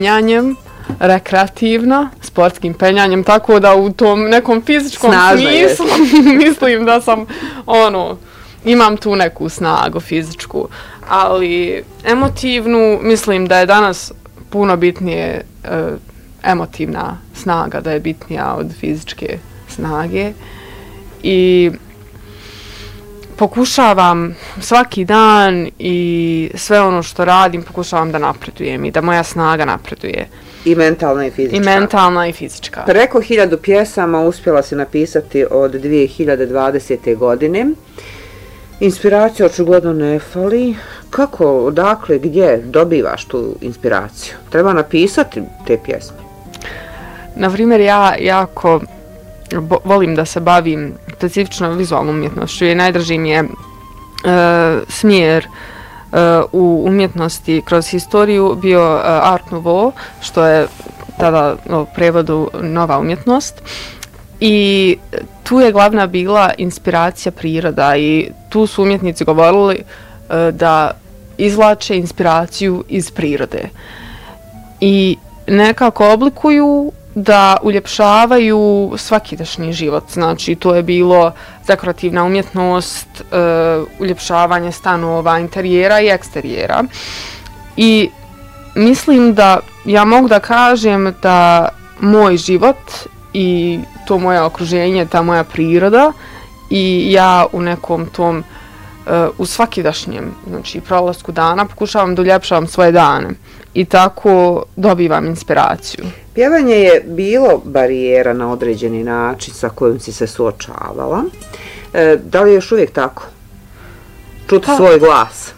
penjanjem, rekreativna, sportskim penjanjem, tako da u tom nekom fizičkom smislu mislim da sam imam tu neku snagu fizičku, ali emotivnu mislim da je danas puno bitnije emotivna snaga, da je bitnija od fizičke snage i pokušavam svaki dan i sve ono što radim pokušavam da napredujem i da moja snaga napreduje. I mentalna i fizička. I mentalna i fizička. Preko 1000 pjesama uspjela si napisati od 2020. godine. Inspiracija očigledno ne fali. Kako, odakle, gdje dobivaš tu inspiraciju? Treba napisati te pjesme? Na primjer, ja jako volim da se bavim specifično vizualnom umjetnošću i najdraži mi je smjer u umjetnosti kroz historiju bio Art Nouveau, što je tada u prevodu nova umjetnost. I tu je glavna bila inspiracija priroda i tu su umjetnici govorili da izvlače inspiraciju iz prirode. I nekako oblikuju da uljepšavaju svakidašnji život. Znači, to je bilo dekorativna umjetnost, uljepšavanje stanova, interijera i eksterijera. I mislim da ja mogu da kažem da moj život i to moje okruženje, ta moja priroda i ja u nekom tom, u svakidašnjem, znači prolasku dana pokušavam da uljepšavam svoje dane i tako dobivam inspiraciju. Pjevanje je bilo barijera na određeni način sa kojim si se suočavala. Da li je još uvijek tako? Čuti svoj glas?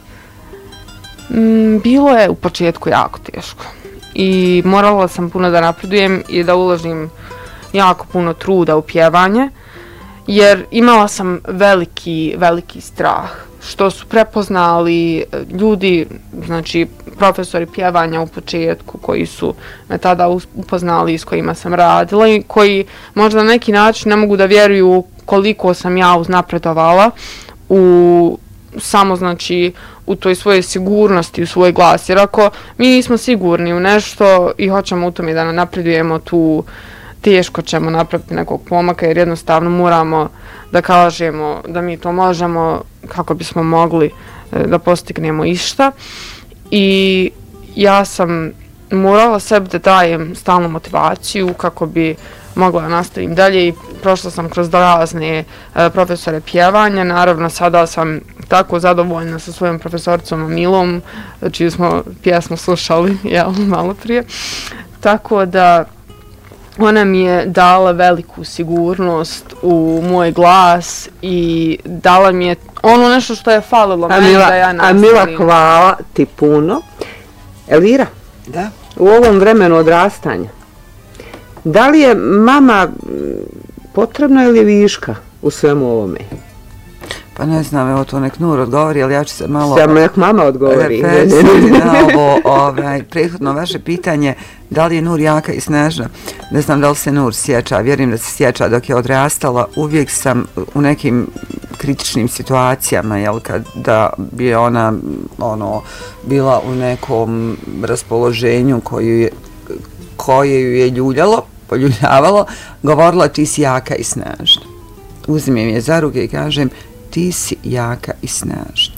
Bilo je u početku jako teško i morala sam puno da napredujem i da uložim jako puno truda u pjevanje, jer imala sam veliki strah, što su prepoznali ljudi, znači profesori pjevanja u početku koji su me tada upoznali i s kojima sam radila i koji možda na neki način ne mogu da vjeruju koliko sam ja uznapredovala u samo znači u toj svojoj sigurnosti, u svoj glas, jer ako mi nismo sigurni u nešto i hoćemo u tome da napredujemo tu, teško ćemo napraviti nekog pomaka jer jednostavno moramo da kažemo da mi to možemo kako bismo mogli da postignemo išta. I ja sam morala sebi da dajem stalnu motivaciju kako bi mogla da nastavim dalje i prošla sam kroz razne profesore pjevanja. Naravno, sada sam tako zadovoljna sa svojom profesoricom Milom, čiju smo pjesmu slušali malo prije. Tako da ona mi je dala veliku sigurnost u moj glas i dala mi je ono nešto što je falilo meni da ja nastavim. A Mila, hvala ti puno. Elvira, da? U ovom vremenu odrastanja, da li je mama potrebna ili viška u svemu ovome? Pa ne znam, evo to nek Nur odgovori, ali ja ću se malo... Samo nek mama odgovori. Na ovo prethodno vaše pitanje, da li je Nur jaka i snažna? Ne znam da li se Nur sjeća, vjerujem da se sjeća dok je odrastala. Uvijek sam u nekim kritičnim situacijama, jel, kada bi ona bila u nekom raspoloženju koje ju je poljuljavalo, govorila ti si jaka i snažna. Uzmem je za ruke i kažem ti si jaka i snažna.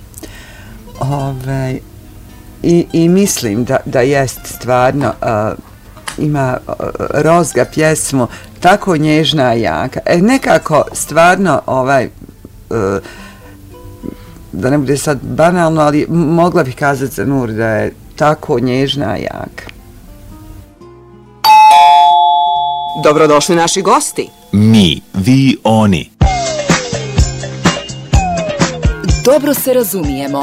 I mislim da jest stvarno, ima Rozga pjesmu tako nježna i jaka. Nekako stvarno da ne bude sad banalno, ali mogla bih kazati za Nur da je tako nježna i jaka. Dobrodošli naši gosti. Mi, vi, oni. Dobro se razumijemo.